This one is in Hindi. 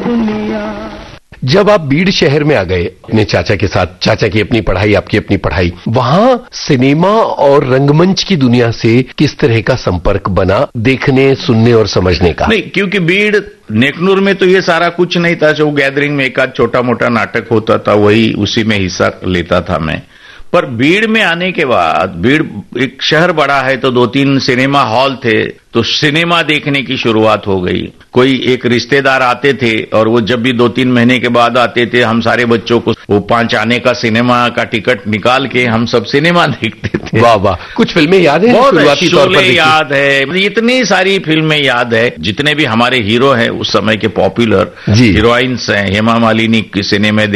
दुनिया। जब आप बीड़ शहर में आ गए अपने चाचा के साथ, चाचा की अपनी पढ़ाई, आपकी अपनी पढ़ाई, वहां सिनेमा और रंगमंच की दुनिया से किस तरह का संपर्क बना, देखने, सुनने और समझने का? नहीं, क्योंकि बीड़ नेकनूर में तो ये सारा कुछ नहीं था। जो गैदरिंग में एक आध छोटा मोटा नाटक होता था, वही उसी में हिस्सा लेता था मैं। पर बीड़ में आने के बाद, बीड़ एक शहर बड़ा है तो 2-3 सिनेमा हॉल थे, तो सिनेमा देखने की शुरुआत हो गई। कोई एक रिश्तेदार आते थे और वो जब भी 2-3 महीने के बाद आते थे, हम सारे बच्चों को वो 5 आने का सिनेमा का टिकट निकाल के हम सब सिनेमा देखते थे। वाह वाह, कुछ फिल्में याद है? शुरुआती तौर पर याद है, इतनी सारी फिल्में याद है। जितने भी हमारे हीरो हैं उस समय के पॉपुलर हीरोइंस हैं, हेमा मालिनी के सिनेमा